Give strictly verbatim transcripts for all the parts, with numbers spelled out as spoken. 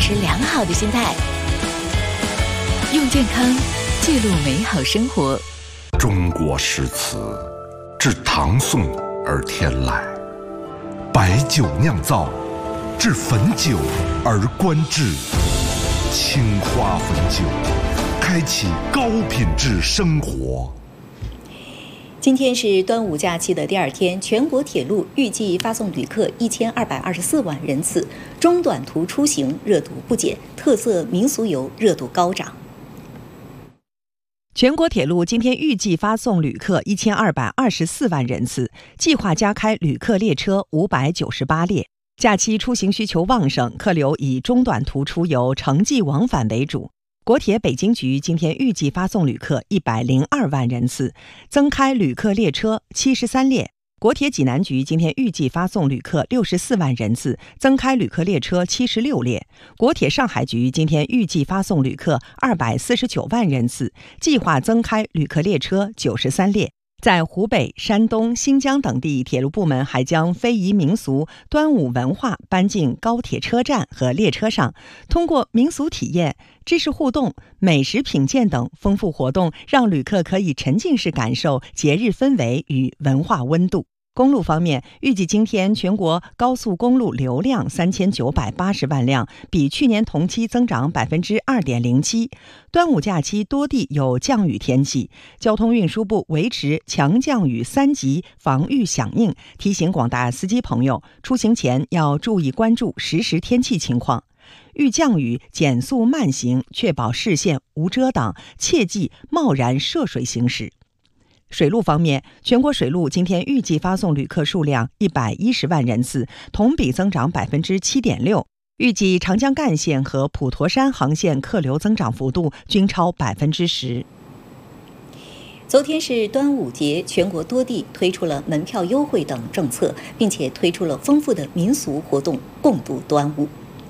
持良好的心态，用健康记录美好生活。 中国诗词自唐宋而天来，白酒酿造，至汾酒而观之。青花汾酒，开启高品质生活。 今天是端午假期的第二天，全国铁路预计发送旅客一千二百二十四万人次，中短途出行热度不减，特色民俗游热度高涨。 全国铁路今天预计发送旅客一千二百二十四万人次，计划加开旅客列车五百九十八列。假期出行需求旺盛，客流以中短途出游、城际往返为主。国铁北京局今天预计发送旅客一百零二万人次，增开旅客列车七十三列。国铁济南局今天预计发送旅客六十四万人次，增开旅客列车七十六列。国铁上海局今天预计发送旅客二百四十九万人次，计划增开旅客列车九十三列。在湖北、山东、新疆等地，铁路部门还将非遗民俗、端午文化搬进高铁车站和列车上，通过民俗体验、知识互动、美食品鉴等丰富活动，让旅客可以沉浸式感受节日氛围与文化温度。公路方面，预计今天全国高速公路流量三千九百八十万辆，比去年同期增长百分之二点零七。端午假期多地有降雨天气，交通运输部维持强降雨三级防御响应，提醒广大司机朋友出行前要注意关注实时天气情况。遇降雨减速慢行，确保视线无遮挡，切忌贸然涉水行驶。水路方面，全国水路今天预计发送旅客数量一百一十万人次，同比增长百分之七点六。预计长江干线和普陀山航线客流增长幅度均超百分之十。 昨天是端午节，全国多地推出了门票优惠等政策，并且推出了丰富的民俗活动，共度端午。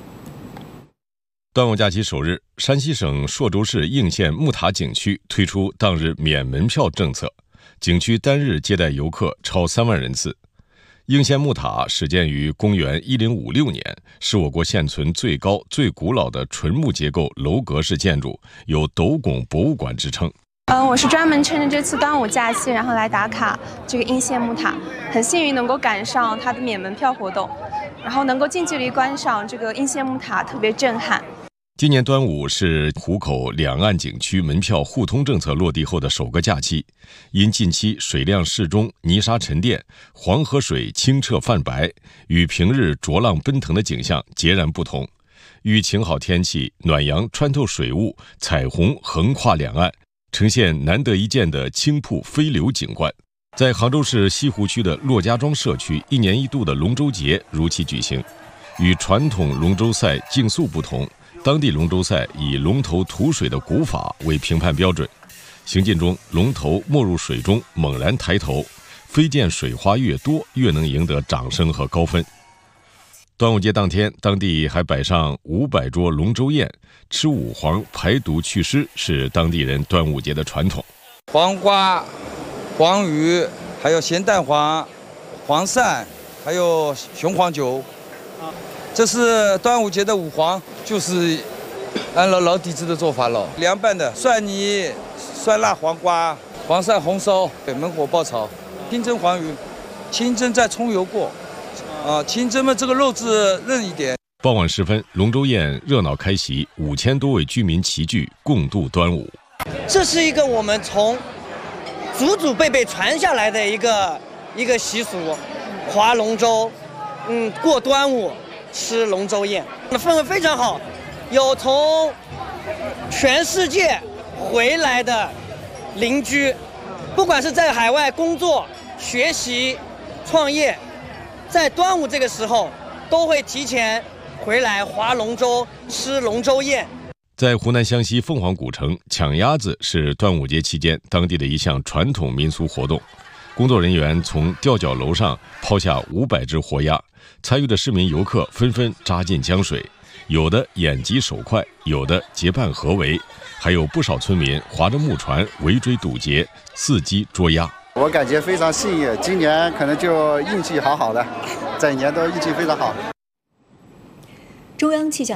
端午假期首日，山西省朔州市应县木塔景区推出当日免门票政策，景区单日接待游客超三万人次。应县木塔始建于公元一零五六年，是我国现存最高、最古老的纯木结构楼阁式建筑，有斗拱博物馆之称。 嗯，我是专门趁着这次端午假期，然后来打卡这个应县木塔，很幸运能够赶上它的免门票活动，然后能够近距离观赏这个应县木塔，特别震撼。 今年端午是湖口两岸景区门票互通政策落地后的首个假期，因近期水量适中、泥沙沉淀，黄河水清澈泛白，与平日浊浪奔腾的景象截然不同。遇晴好天气，暖阳穿透水雾，彩虹横跨两岸，呈现难得一见的青瀑飞流景观。在杭州市西湖区的骆家庄社区，一年一度的龙舟节如期举行。与传统龙舟赛竞速不同，当地龙舟赛以龙头吐水的古法为评判标准，行进中龙头没入水中猛然抬头，飞溅水花越多，越能赢得掌声和高分。端午节当天，当地还摆上五百桌龙舟宴，吃五黄排毒祛湿是当地人端午节的传统。 黄瓜、黄鱼，还有咸蛋黄、黄鳝，还有雄黄酒。这是端午节的五黄，就是按照老底子的做法了。凉拌的蒜泥、酸辣黄瓜、黄鳝红烧，焖火爆炒，清蒸黄鱼，清蒸再葱油过。啊，清蒸嘛，这个肉质嫩一点。 傍晚时分，龙舟宴热闹开席，五千多位居民齐聚，共度端午。 这是一个我们从祖祖辈辈传下来的一个一个习俗，划龙舟，嗯，过端午。吃龙舟宴，氛围非常好，有从全世界回来的邻居，不管是在海外工作、学习、创业，在端午这个时候都会提前回来划龙舟、吃龙舟宴。 在湖南湘西凤凰古城，抢鸭子是端午节期间当地的一项传统民俗活动。工作人员从吊脚楼上抛下五百只活鸭，参与的市民游客纷纷扎进江水，有的眼疾手快，有的结伴合围，还有不少村民划着木船围追堵截，伺机捉鸭。 我感觉非常幸运，今年可能就运气好好的，整年都运气非常好。 中央气象